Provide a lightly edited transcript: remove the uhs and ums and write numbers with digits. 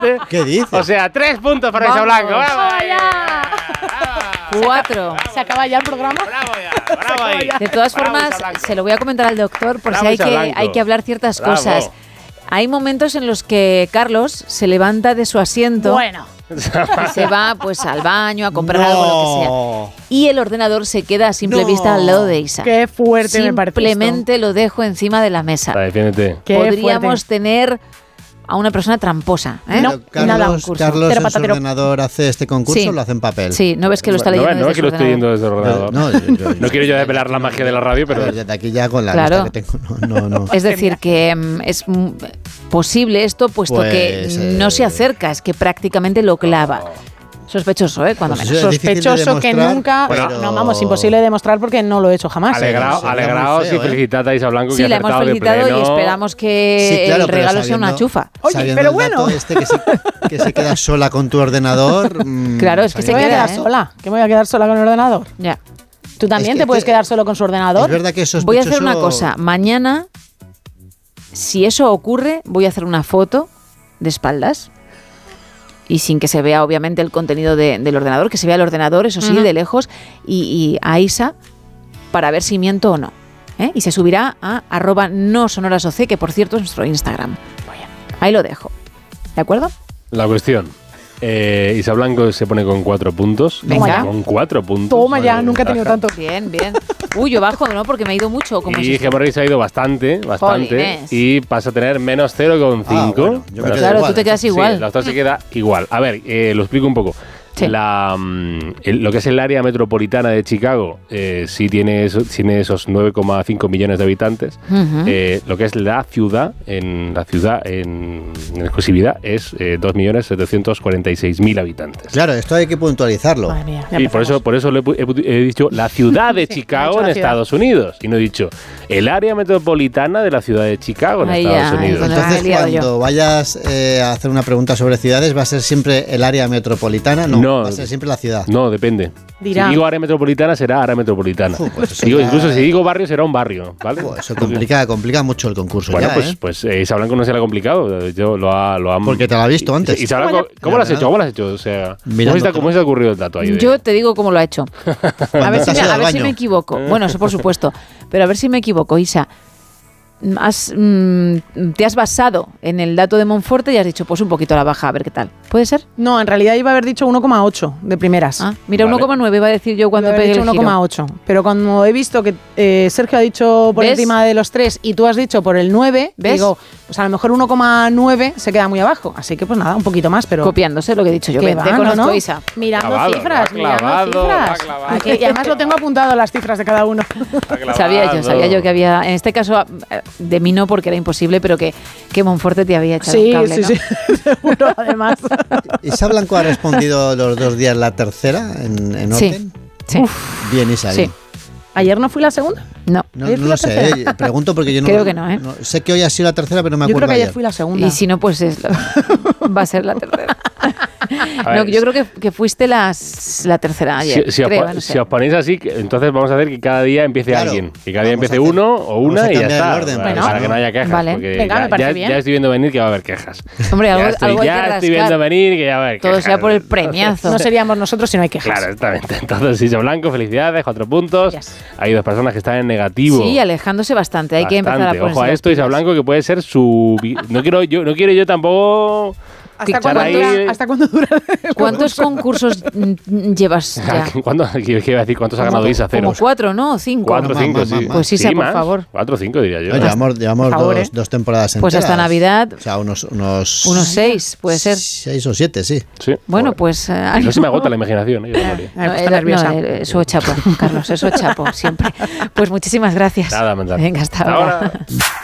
¿Qué dices? O sea, 3 puntos para Isa Blanco. ¡Bravo! 4. ¿Se acaba ya el programa? ¡Bravo ya! ¡Bravo ahí! De todas Bravo, formas, Isa Blanco. se lo voy a comentar al doctor por Bravo, si Isa Blanco. hay que hablar ciertas Bravo. cosas. Hay momentos en los que Carlos se levanta de su asiento Bueno. y se va pues al baño a comprar algo, lo que sea. Y el ordenador se queda a simple vista al lado de Isa. Qué fuerte me parece Simplemente lo dejo encima de la mesa. Defiéndete. Qué Podríamos fuerte. tener a una persona tramposa. No, Pero nada, un Carlos, curso. Carlos Tero en su patatero. ordenador hace este concurso Sí. o lo hace en papel. Sí, no ves que lo está leyendo No, desde es que su lo estoy ordenador. yendo desde el ordenador. No, No quiero yo desvelar la magia de la radio, A pero... ver, desde aquí ya con la Claro. lista que tengo. No. Es decir, que es posible esto, puesto Pues, que no se acerca, es que prácticamente lo clava. Sospechoso, cuando Pues menos. eso es difícil de Sospechoso que demostrar, nunca. pero- No, vamos, imposible de demostrar porque no lo he hecho jamás. Alegraos sería y muy feo, felicitad a Isa Blanco, Sí, que ha la hemos acertado de felicitado y pleno. esperamos que Sí, claro, el pero regalo sea una sabiendo- chufa. Oye, sabiendo pero el dato bueno. este que se queda sola con tu ordenador. Claro, es que ¿Qué se me voy a queda, quedar sola? ¿Que me voy a quedar sola con el ordenador? Ya. ¿Tú también Es que- te puedes quedar solo con su ordenador? Es verdad que es Voy a hacer una sospechoso- cosa. Mañana, si eso ocurre, voy a hacer una foto de espaldas y sin que se vea obviamente el contenido del ordenador, que se vea el ordenador, eso sí, de lejos, y a Isa para ver si miento o no. ¿Eh? Y se subirá a @nosonorasoc, que por cierto es nuestro Instagram. Ahí lo dejo. ¿De acuerdo? La cuestión. Isa Blanco se pone con 4 puntos. Venga. Con 4 puntos. Toma ya, Madre nunca he mía. tenido tanto. Bien, bien. Uy, yo bajo, ¿no? Porque me he ido mucho. ¿Cómo es Y esto? Gemma se ha ido bastante. Jolines. Y pasa a tener menos 0,5. Ah, bueno, yo me quedo Claro, igual. tú te quedas Sí, igual. la otra se queda igual. A ver, lo explico un poco. Sí. Lo que es el área metropolitana de Chicago sí tiene esos 9,5 millones de habitantes. Ujú. Lo que es la ciudad en exclusividad es 2.746.000 habitantes. Claro, esto hay que puntualizarlo. Madre mía, ya Y por empezamos. eso he dicho la ciudad de Sí, Chicago ha dicho en la ciudad. Estados Unidos. Y no he dicho el área metropolitana de la ciudad de Chicago en Ahí Estados ya, Unidos. bueno, Entonces, me he liado cuando vayas a hacer una pregunta sobre ciudades, ¿va a ser siempre el área metropolitana? No. Va a ser siempre la ciudad. No, depende. Dirá. Si digo área metropolitana, será área metropolitana. Pues eso Digo, ya- incluso si digo barrio, será un barrio, ¿vale? Eso complica mucho el concurso Bueno, ya, pues Isa Blanco no se le ha complicado. Yo lo ha Porque te lo ha visto antes. Isa Blanco, ¿cómo lo has hecho? ¿Cómo lo has hecho? O sea, Mirando ¿cómo se te ha ocurrido el dato ahí? Yo te digo cómo lo ha hecho. Cuando A ver, te has ido al si baño. me equivoco. Bueno, eso por supuesto. Pero a ver si me equivoco, Isa. Te has basado en el dato de Monforte y has dicho, pues un poquito a la baja, a ver qué tal. ¿Puede ser? No, en realidad iba a haber dicho 1,8 de primeras. Ah, mira, Vale. 1,9 iba a decir yo cuando Iba a pegué haber el dicho giro. 1,8. Pero cuando he visto que Sergio ha dicho por ¿Ves? encima de los 3 y tú has dicho por el 9, ¿Ves? digo, pues a lo mejor 1,9 se queda muy abajo. Así que pues nada, un poquito más, pero... Copiándose lo que he dicho yo. Que Ven, te va, conozco, ¿no? Isa. Mirando Clavado, cifras, lo ha clavado, mirando lo ha cifras. clavado. Aquí- y además lo tengo apuntado las cifras de cada uno. Sabía yo que había, en este caso, de mí no porque era imposible, pero que Monforte te había echado un Sí, cable, sí, ¿no? sí, seguro, además. ¿Isa Blanco ha respondido los 2 días la tercera en Sí. orden? Sí. Bien, Isa. Sí. ¿Ayer no fui la segunda? No. No, ¿Ayer no fui lo la sé, tercera? pregunto porque yo no... Creo que no, ¿eh? Sé que hoy ha sido la tercera, pero no me Yo acuerdo creo que ayer fui la segunda. Y si no, pues va a ser la tercera. A No, ver, yo creo que fuiste la tercera ayer. Si creo, no sé. si os ponéis así, entonces vamos a hacer que cada día empiece Claro. alguien. Que cada día Vamos empiece a hacer- uno o vamos a una y ya cambiar está. el orden, para, bueno. que no haya quejas. Vale. Porque Venga, me parece bien. ya estoy viendo venir que va a haber quejas. Hombre, Ya algo estoy, hay que ya estoy viendo rascar. venir que ya va a haber Todo quejas. sea por el premiazo. No seríamos nosotros si no hay quejas. Claro, exactamente. Entonces, Isa Blanco, felicidades, 4 puntos. Yes. Hay 2 personas que están en negativo. Sí, alejándose bastante. Hay que empezar a Bastante. ponerse Ojo a las esto, Isa pilas. Blanco, que puede ser su... No quiero yo tampoco... ¿Hasta echar cuándo, ahí- dura, ¿Hasta cuándo dura el ¿Cuántos concurso? concursos llevas ya? ¿Cuándo? ¿Qué iba a decir? ¿Cuántos ha ganado Isa? Cero. Como 4, ¿no? 5. 4 o Más, 5, más, sí. más, más. Pues Isa, por favor. 4 o 5 diría yo. Llevamos Por favor, dos temporadas enteras. Pues hasta Navidad, O sea, unos 6, puede ser. 6 o 7, sí. Sí. Bueno, Joder. pues... No se me agota la imaginación. María. Me he puesto nerviosa. eso chapo, Carlos, eso chapo, siempre. Pues muchísimas gracias. Nada, mandar. Venga, hasta ahora.